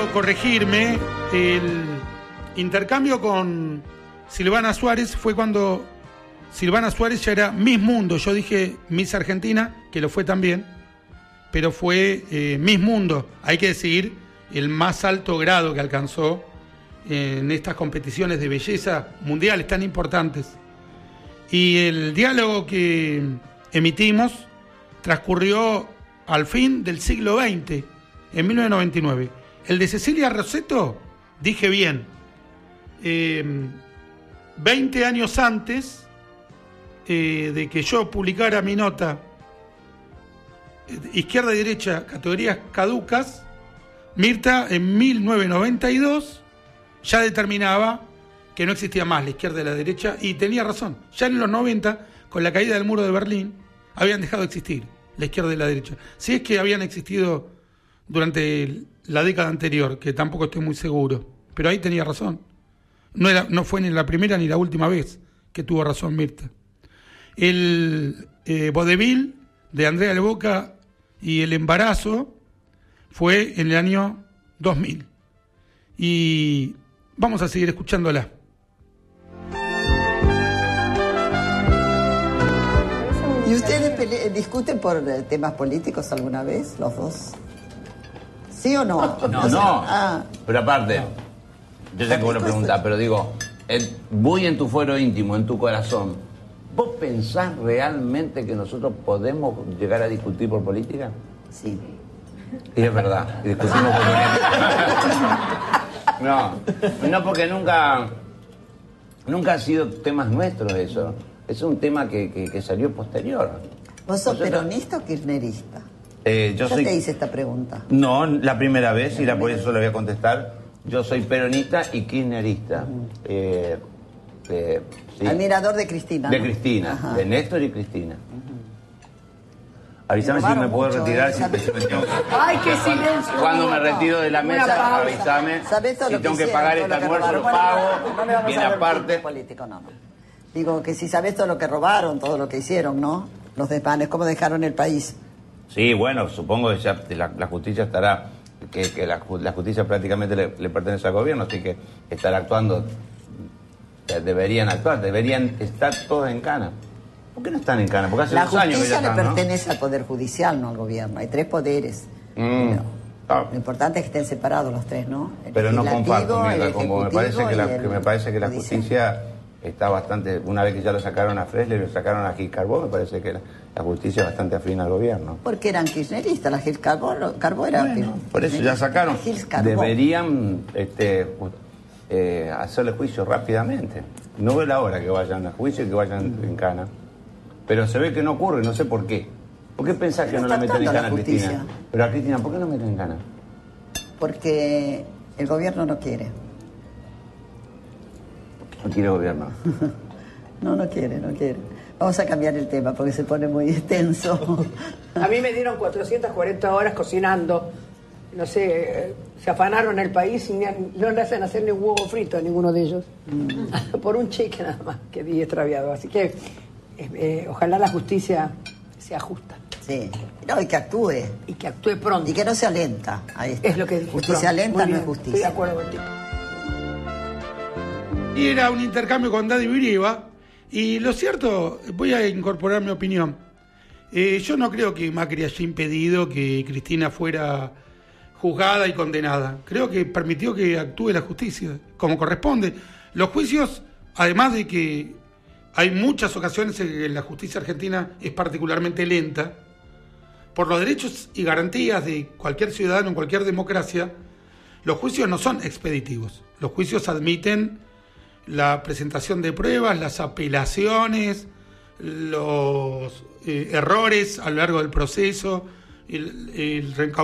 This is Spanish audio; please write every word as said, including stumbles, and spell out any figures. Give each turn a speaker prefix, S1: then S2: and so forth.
S1: quiero corregirme. El intercambio con Silvana Suárez fue cuando Silvana Suárez ya era Miss Mundo. Yo dije Miss Argentina, que lo fue también, pero fue eh, Miss Mundo. Hay que decir el más alto grado que alcanzó en estas competiciones de belleza mundiales tan importantes. Y el diálogo que emitimos transcurrió al fin del siglo veinte, en mil novecientos noventa y nueve. El de Cecilia Rosetto, dije bien, eh, veinte años antes eh, de que yo publicara mi nota, eh, izquierda y derecha, categorías caducas, Mirta en mil novecientos noventa y dos ya determinaba que no existía más la izquierda y la derecha, y tenía razón. Ya en los noventa, con la caída del muro de Berlín, habían dejado de existir la izquierda y la derecha. Si es que habían existido durante la década anterior, que tampoco estoy muy seguro, pero ahí tenía razón. No, era, no fue ni la primera ni la última vez que tuvo razón Mirta. El eh, vodevil de Andrea Levoca y el embarazo fue en el año dos mil. Y vamos a seguir escuchándola.
S2: ¿Y ustedes pele- discuten por temas políticos alguna vez, los dos? ¿Sí o no?
S3: No,
S2: o sea,
S3: no.
S2: Ah.
S3: Pero aparte, yo sé que vos lo preguntás, pero digo, el, muy en tu fuero íntimo, en tu corazón, ¿vos pensás realmente que nosotros podemos llegar a discutir por política?
S2: Sí.
S3: Y es verdad, y discutimos por política. No, no, porque nunca, nunca ha sido temas nuestros eso. Es un tema que, que, que salió posterior.
S2: ¿Vos sos
S3: Nosotros-
S2: peronista o kirchnerista?
S3: Eh, yo
S2: Ya
S3: soy...
S2: te hice esta pregunta.
S3: No, la primera vez, y la, por eso le voy a contestar. Yo soy peronista y kirchnerista. Eh, eh, sí.
S2: Admirador de Cristina.
S3: De
S2: ¿no?
S3: Cristina,
S2: Ajá.
S3: de Néstor y Cristina. Avísame
S2: Me
S3: si me
S2: robaron
S3: puedo
S2: mucho,
S3: retirar.
S2: ¿eh?
S3: Si, si me tengo que-
S4: ¡Ay, qué silencio!
S3: Cuando me retiro de la
S4: Una
S3: mesa,
S4: pausa.
S3: avísame.
S2: ¿Sabés todo
S3: Si
S2: lo que
S3: tengo que
S2: hicieron,
S3: pagar
S2: todo
S3: este
S2: lo que
S3: almuerzo, lo
S2: robaron?
S3: pago.
S2: Bueno, no le vamos
S3: Viene
S2: a hablar
S3: aparte.
S2: de político, no, no. Digo que si sabés todo lo que robaron, todo lo que hicieron, ¿no? Los desmanes, cómo dejaron el país.
S3: Sí, bueno, supongo que ya la, la justicia estará, que, que la, la justicia prácticamente le, le pertenece al gobierno, así que estará actuando, eh, deberían actuar, deberían estar todos en cana. ¿Por qué no están en cana? Porque hace
S2: La
S3: dos años que ya
S2: justicia le
S3: están, ¿no?
S2: pertenece al Poder Judicial, no al gobierno. Hay tres poderes.
S3: Mm.
S2: Pero
S3: Ah.
S2: lo importante es que estén separados los tres, ¿no? El
S3: Pero no
S2: legislativo,
S3: comparto,
S2: el
S3: mira, como me parece que,
S2: ejecutivo
S3: la,
S2: y el
S3: que me parece que la
S2: judicial.
S3: justicia está bastante, una vez que ya lo sacaron a Fresle y lo sacaron a Gil Carbó, me parece que la, la justicia es bastante afín al gobierno.
S2: Porque eran kirchneristas, la Gil Carbó, Carbó era...
S3: Bueno, por eso ya sacaron.
S2: Gil Carbó.
S3: Deberían este, eh, hacerle juicio rápidamente. No veo la hora que vayan a juicio y que vayan en cana. Pero se ve que no ocurre, no sé por qué. ¿Por qué pensás
S2: Pero
S3: que no la
S2: está
S3: meten en
S2: actuando
S3: cana a
S2: la
S3: Cristina?
S2: justicia.
S3: Pero a Cristina, ¿por qué no meten en cana?
S2: Porque el gobierno no quiere.
S3: No quiere gobierno.
S2: No, no quiere, no quiere. Vamos a cambiar el tema porque se pone muy extenso.
S4: A mí me dieron cuatrocientas cuarenta horas cocinando. No sé, eh, se afanaron el país y ni- no le hacen hacer ni un huevo frito a ninguno de ellos. Por un cheque nada más que di extraviado. Así que eh, eh, ojalá la justicia sea justa
S2: Sí. No, y que actúe.
S4: y que actúe pronto.
S2: Y que no sea lenta. Ahí está.
S4: Es lo que dije.
S2: Justicia
S4: pronto.
S2: lenta
S4: Muy
S2: no es
S4: bien,
S2: justicia.
S4: Estoy de acuerdo contigo.
S1: Y era un intercambio con Daddy Brieva. Y lo cierto, voy a incorporar mi opinión. Eh, yo no creo que Macri haya impedido que Cristina fuera juzgada y condenada. Creo que permitió que actúe la justicia como corresponde. Los juicios, además de que hay muchas ocasiones en que la justicia argentina es particularmente lenta, por los derechos y garantías de cualquier ciudadano en cualquier democracia, los juicios no son expeditivos. Los juicios admiten la presentación de pruebas, las apelaciones, los eh, errores a lo largo del proceso, el, el reencaudamiento